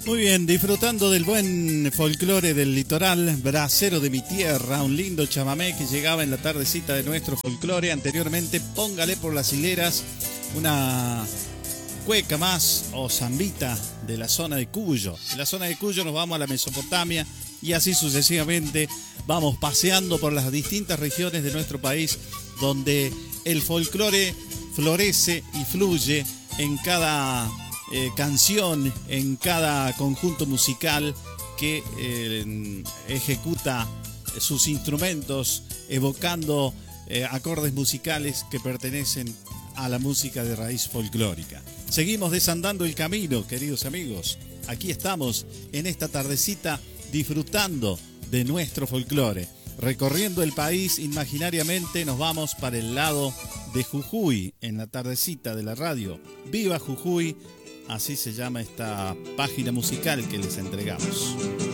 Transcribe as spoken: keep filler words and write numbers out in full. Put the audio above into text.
Muy bien, disfrutando del buen folclore del litoral, bracero de mi tierra, un lindo chamamé que llegaba en la tardecita de nuestro folclore. Anteriormente, Póngale por las hileras, una cueca más o zambita de la zona de Cuyo. De la zona de Cuyo nos vamos a la Mesopotamia y así sucesivamente vamos paseando por las distintas regiones de nuestro país donde el folclore florece y fluye en cada Eh, canción, en cada conjunto musical que eh, ejecuta sus instrumentos, evocando eh, acordes musicales que pertenecen a la música de raíz folclórica. Seguimos desandando el camino, queridos amigos. Aquí estamos en esta tardecita disfrutando de nuestro folclore. Recorriendo el país imaginariamente nos vamos para el lado de Jujuy en la tardecita de la radio. ¡Viva Jujuy! Así se llama esta página musical que les entregamos.